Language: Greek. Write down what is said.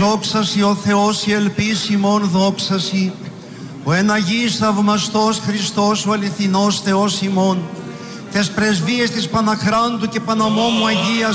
δόξασι ο Θεός η ελπίς ημών δόξασι, ο εν Αγίης θαυμαστός Χριστός ο αληθινός Θεός ημών, τες πρεσβείες της Παναχράντου και Παναμόμου Αγίας